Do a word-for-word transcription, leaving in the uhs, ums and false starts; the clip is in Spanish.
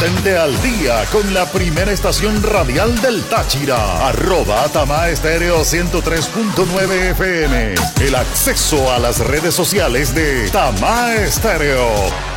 Mantente al día con la primera estación radial del Táchira. Arroba Tamá Estéreo ciento tres punto nueve F M. El acceso a las redes sociales de Tamá Estéreo.